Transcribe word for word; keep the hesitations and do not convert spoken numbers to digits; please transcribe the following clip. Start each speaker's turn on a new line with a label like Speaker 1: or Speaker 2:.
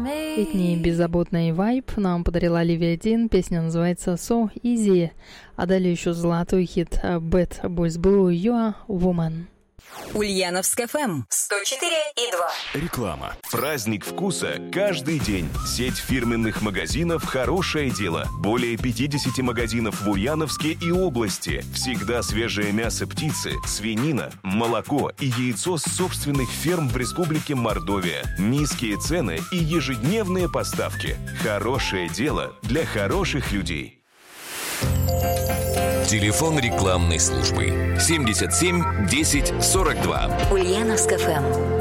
Speaker 1: Летний беззаботный вайб нам подарила Оливия Дин. Песня называется So Easy. А далее еще золотой хит Bad Boys Blue You Are Woman.
Speaker 2: Ульяновск эф эм сто четыре и два.
Speaker 3: Реклама. Праздник вкуса каждый день. Сеть фирменных магазинов «Хорошее дело». Более пятьдесят магазинов в Ульяновске и области. Всегда свежее мясо птицы, свинина, молоко и яйцо с собственных ферм в Республике Мордовия. Низкие цены и ежедневные поставки. «Хорошее дело» для хороших людей.
Speaker 4: Телефон рекламной службы семьдесят семь десять сорок два.
Speaker 2: Ульяновск эф эм.